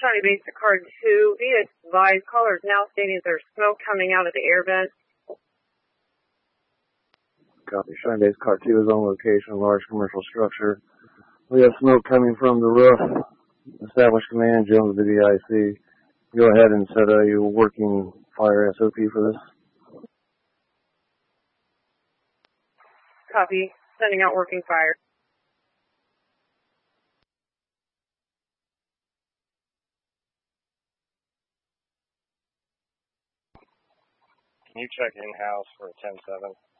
Shawnee Base to Card 2. Be advised, caller is now stating there's smoke coming out of the air vent. Copy. Shawnee Base Card 2 is on location, large commercial structure. We have smoke coming from the roof. Establish command, Jones to the DIC. Go ahead and set a working fire SOP for this. Copy. Sending out working fire. Can you check in-house for a 10-7?